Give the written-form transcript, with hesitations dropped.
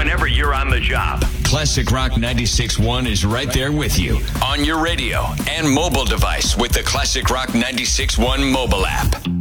whenever you're on the job. Classic Rock 96.1 is right there with you on your radio and mobile device with the Classic Rock 96.1 mobile app.